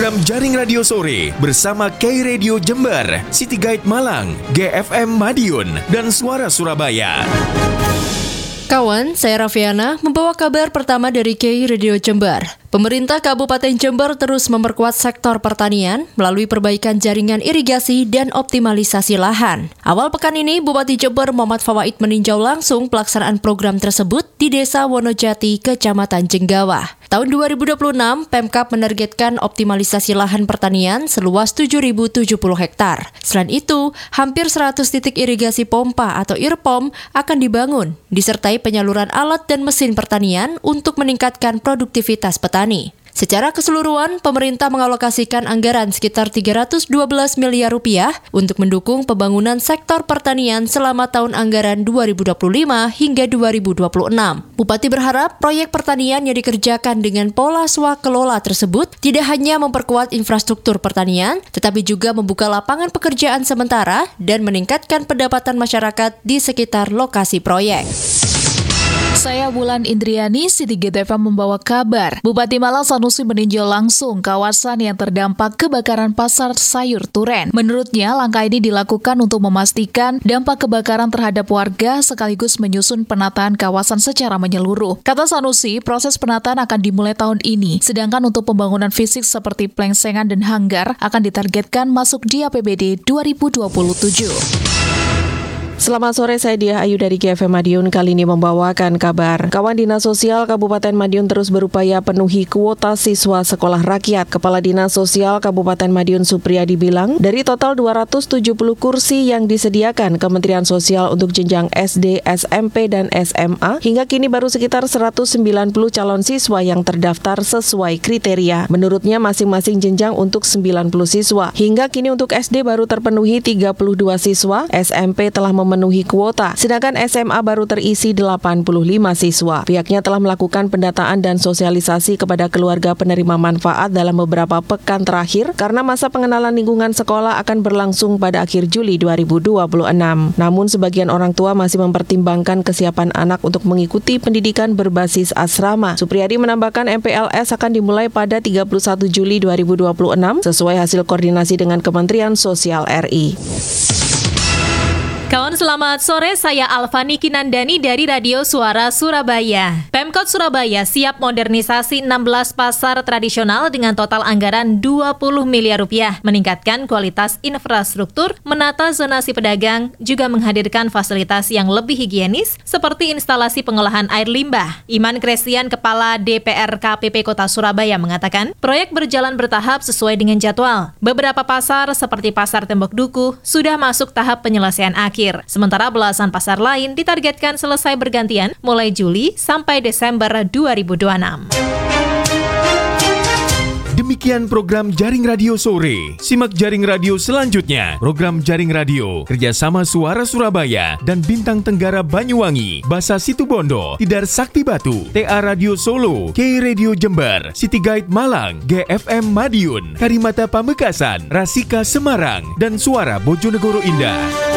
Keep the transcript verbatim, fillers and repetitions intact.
program Jaring Radio Sore bersama K Radio Jember, City Guide Malang, G F M Madiun, dan Suara Surabaya. Kawan, saya Raffiana membawa kabar pertama dari K Radio Jember. Pemerintah Kabupaten Jember terus memperkuat sektor pertanian melalui perbaikan jaringan irigasi dan optimalisasi lahan. Awal pekan ini, Bupati Jember Muhammad Fawaid meninjau langsung pelaksanaan program tersebut di Desa Wonojati, Kecamatan Jenggawah. Tahun dua ribu dua puluh enam, Pemkab menargetkan optimalisasi lahan pertanian seluas tujuh ribu tujuh puluh hektar. Selain itu, hampir seratus titik irigasi pompa atau IRPOM akan dibangun, disertai penyaluran alat dan mesin pertanian untuk meningkatkan produktivitas petani. Secara keseluruhan, pemerintah mengalokasikan anggaran sekitar tiga ratus dua belas miliar rupiah untuk mendukung pembangunan sektor pertanian selama tahun anggaran dua ribu dua puluh lima hingga dua ribu dua puluh enam. Bupati berharap proyek pertanian yang dikerjakan dengan pola swakelola tersebut tidak hanya memperkuat infrastruktur pertanian, tetapi juga membuka lapangan pekerjaan sementara dan meningkatkan pendapatan masyarakat di sekitar lokasi proyek. Saya Wulan Indriani, City Guide F M membawa kabar. Bupati Malang Sanusi meninjau langsung kawasan yang terdampak kebakaran pasar sayur Turen. Menurutnya, langkah ini dilakukan untuk memastikan dampak kebakaran terhadap warga sekaligus menyusun penataan kawasan secara menyeluruh. Kata Sanusi, proses penataan akan dimulai tahun ini, sedangkan untuk pembangunan fisik seperti plengsengan dan hanggar akan ditargetkan masuk di A P B D dua ribu dua puluh tujuh. Selamat sore, saya Diah Ayu dari G F M Madiun, kali ini membawakan kabar. Kawan Dinas Sosial Kabupaten Madiun terus berupaya penuhi kuota siswa sekolah rakyat. Kepala Dinas Sosial Kabupaten Madiun Supriyadi bilang, dari total dua ratus tujuh puluh kursi yang disediakan Kementerian Sosial untuk jenjang S D, S M P, dan S M A, hingga kini baru sekitar seratus sembilan puluh calon siswa yang terdaftar sesuai kriteria. Menurutnya masing-masing jenjang untuk sembilan puluh siswa. Hingga kini untuk S D baru terpenuhi tiga puluh dua siswa, S M P telah mem memenuhi kuota, sedangkan S M A baru terisi delapan puluh lima siswa. Pihaknya telah melakukan pendataan dan sosialisasi kepada keluarga penerima manfaat dalam beberapa pekan terakhir karena masa pengenalan lingkungan sekolah akan berlangsung pada akhir Juli dua ribu dua puluh enam. Namun sebagian orang tua masih mempertimbangkan kesiapan anak untuk mengikuti pendidikan berbasis asrama. Supriyadi menambahkan M P L S akan dimulai pada tiga puluh satu Juli dua ribu dua puluh enam sesuai hasil koordinasi dengan Kementerian Sosial R I. Kawan, selamat sore, saya Alfani Kinandani dari Radio Suara Surabaya. Pemkot Surabaya siap modernisasi enam belas pasar tradisional dengan total anggaran dua puluh miliar rupiah, meningkatkan kualitas infrastruktur, menata zonasi pedagang, juga menghadirkan fasilitas yang lebih higienis seperti instalasi pengolahan air limbah. Iman Kresian, Kepala D P R K P P Kota Surabaya mengatakan, proyek berjalan bertahap sesuai dengan jadwal. Beberapa pasar seperti Pasar Tembok Duku sudah masuk tahap penyelesaian akhir. Sementara belasan pasar lain ditargetkan selesai bergantian mulai Juli sampai Desember dua ribu dua puluh enam. Demikian program Jaring Radio Sore. Simak Jaring Radio selanjutnya. Program Jaring Radio kerjasama Suara Surabaya dan Bintang Tenggara Banyuwangi, Basa Situbondo, Tidar Sakti Batu, T A Radio Solo, K Radio Jember, City Guide Malang, G F M Madiun, Karimata Pamekasan, Rasika Semarang, dan Suara Bojonegoro Indah.